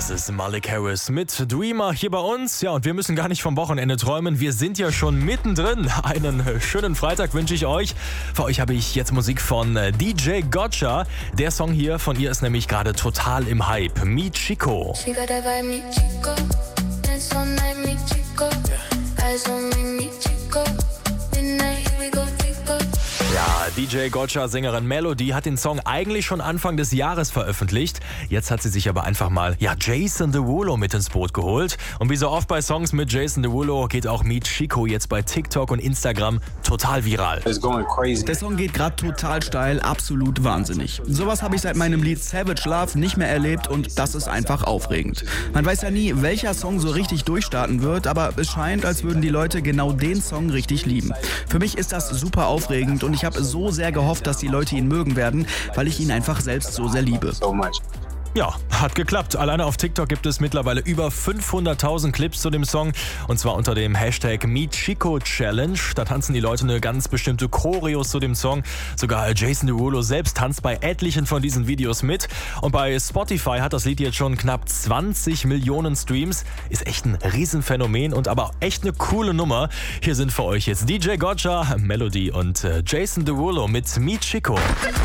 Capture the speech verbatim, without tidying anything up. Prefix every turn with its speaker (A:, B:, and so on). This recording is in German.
A: Das ist Malik Harris mit Dreamer hier bei uns. Ja, und wir müssen gar nicht vom Wochenende träumen. Wir sind ja schon mittendrin. Einen schönen Freitag wünsche ich euch. Für euch habe ich jetzt Musik von D J Gotcha. Der Song hier von ihr ist nämlich gerade total im Hype. Mi Chico. Ja, D J Gotcha, Sängerin Melody, hat den Song eigentlich schon Anfang des Jahres veröffentlicht. Jetzt hat sie sich aber einfach mal ja, Jason Derulo mit ins Boot geholt. Und wie so oft bei Songs mit Jason Derulo geht auch Mi Chico jetzt bei TikTok und Instagram total viral.
B: Der Song geht gerade total steil, absolut wahnsinnig. Sowas habe ich seit meinem Lied Savage Love nicht mehr erlebt und das ist einfach aufregend. Man weiß ja nie, welcher Song so richtig durchstarten wird, aber es scheint, als würden die Leute genau den Song richtig lieben. Für mich ist das super aufregend und ich habe so sehr gehofft, dass die Leute ihn mögen werden, weil ich ihn einfach selbst so sehr liebe.
A: Ja, hat geklappt. Alleine auf TikTok gibt es mittlerweile über fünfhunderttausend Clips zu dem Song. Und zwar unter dem Hashtag Mi Chico Challenge. Da tanzen die Leute eine ganz bestimmte Choreos zu dem Song. Sogar Jason Derulo selbst tanzt bei etlichen von diesen Videos mit. Und bei Spotify hat das Lied jetzt schon knapp zwanzig Millionen Streams. Ist echt ein Riesenphänomen und aber echt eine coole Nummer. Hier sind für euch jetzt D J Gotcha, Melody und Jason Derulo mit Mi Chico.